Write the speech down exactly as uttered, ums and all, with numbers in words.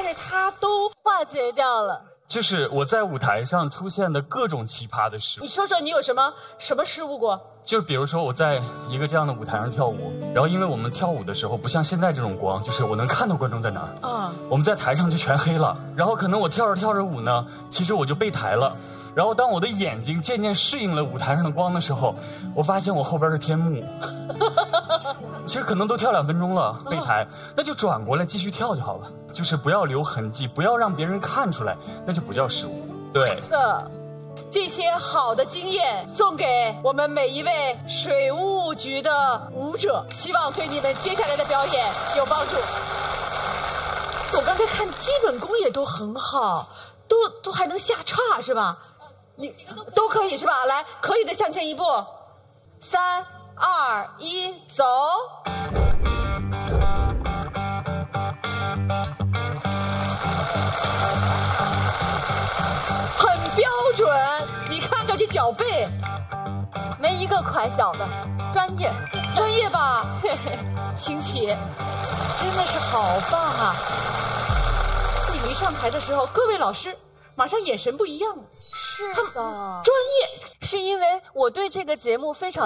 但是他都化解掉了。 就是我在舞台上出现的各种奇葩的失误。 你说说你有什么什么失误过？ 就比如说我在一个这样的舞台上跳舞，然后因为我们跳舞的时候不像现在这种光，就是我能看到观众在哪儿啊，我们在台上就全黑了，然后可能我跳着跳着舞呢，其实我就背台了，然后当我的眼睛渐渐适应了舞台上的光的时候，我发现我后边是天幕。其实可能都跳两分钟了，背台，那就转过来继续跳就好了，就是不要留痕迹，不要让别人看出来，那就不叫失误。对的，这些好的经验送给我们每一位水务局的舞者，希望对你们接下来的表演有帮助。我刚才看基本功也都很好，都都还能下叉是吧？你都可以是吧？来，可以的向前一步，三二一，走。很标准，你看看这脚背， 没一个拐脚的，专业， 专业吧？请起，真的是好棒啊！你们一上台的时候，各位老师马上眼神不一样了， 是的， 专业， 是因为我对这个节目非常